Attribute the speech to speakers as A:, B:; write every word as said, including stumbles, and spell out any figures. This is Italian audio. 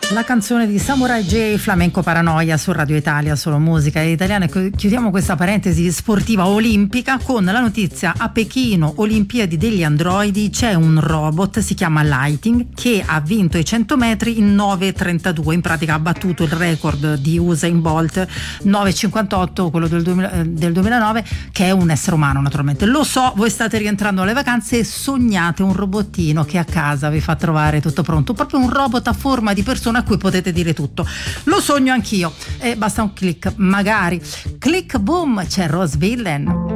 A: La canzone di Samurai J, Flamenco Paranoia, su Radio Italia, solo musica italiana. E chiudiamo questa parentesi sportiva olimpica con la notizia: a Pechino, Olimpiadi degli androidi, c'è un robot, si chiama Lighting, che ha vinto i cento metri in nove trentadue. In pratica ha battuto il record di Usain Bolt, nove cinquantotto, quello del, duemila, del duemilanove, che è un essere umano naturalmente. Lo so, voi state rientrando alle vacanze e sognate un robottino che a casa vi fa trovare tutto pronto, proprio un robot a forma di persona a cui potete dire tutto. Lo sogno anch'io, e basta un click, magari. Click, boom, c'è Rose Villain.